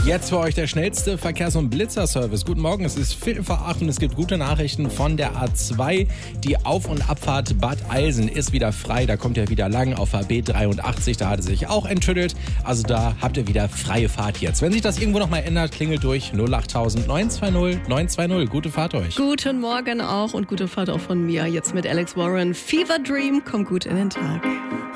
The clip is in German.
Jetzt für euch der schnellste Verkehrs- und Blitzerservice. Guten Morgen, es ist 7:45 und es gibt gute Nachrichten von der A2. Die Auf- und Abfahrt Bad Eilsen ist wieder frei. Da kommt ihr wieder lang auf HB 83. Da hat es sich auch enttüttelt. Also da habt ihr wieder freie Fahrt jetzt. Wenn sich das irgendwo noch mal ändert, klingelt durch 08000 920 920. Gute Fahrt euch. Guten Morgen auch und gute Fahrt auch von mir. Jetzt mit Alex Warren. Fever Dream kommt gut in den Tag.